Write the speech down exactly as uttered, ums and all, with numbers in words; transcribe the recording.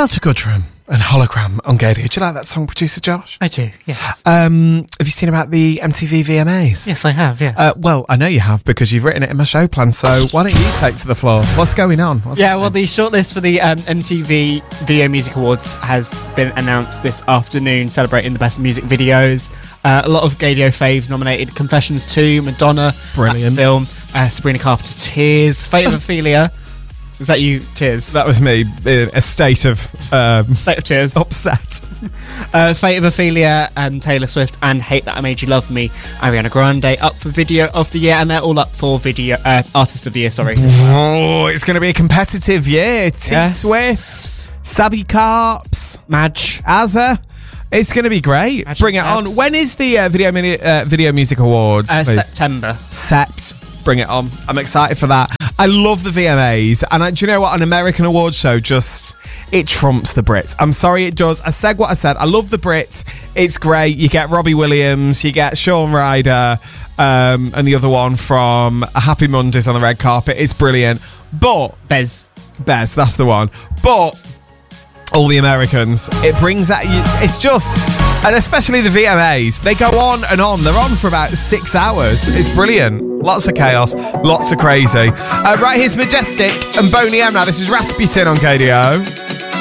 Delta Goodrum and Hologram on Gadio. Do you like that song, Producer Josh? I do, yes. Um, have you seen about the M T V V M As? Yes, I have, yes. Uh, well, I know you have because you've written it in my show plan, so why don't you take to the floor? What's going on? What's yeah, happening? well, the shortlist for the um, M T V Video Music Awards has been announced this afternoon, celebrating the best music videos. Uh, a lot of Gadio faves nominated: Confessions two, Madonna, Brilliant. that film, uh, Sabrina Carpenter, Tears, Fate of Ophelia. Was that you, Tears? That was me in a state of um, State of Tears. upset. Uh, Fate of Ophelia and Taylor Swift and Hate That I Made You Love Me. Ariana Grande up for Video of the Year, and they're all up for Video uh, Artist of the Year. Sorry. Oh, it's going to be a competitive year. T Yes. Swift, Sabi Carps, Madge. Azza. It's going to be great. Madge Bring it and on. Sebs. When is the uh, video mini- uh, Video Music Awards? Uh, please? September. Sept. Bring it on. I'm excited for that. I love the V M As, and I, do you know what? An American awards show just, it trumps the Brits. I'm sorry, it does. I said what I said. I love the Brits. It's great. You get Robbie Williams, you get Shaun Ryder, um, and the other one from Happy Mondays on the red carpet. It's brilliant. But Bez. Bez, that's the one. But all the Americans, it brings that. It's just, and especially the V M As, they go on and on. They're on for about six hours. It's brilliant. Lots of chaos, lots of crazy. Uh, right, here's Majestic and Boney M now. This is Rasputin on K D O.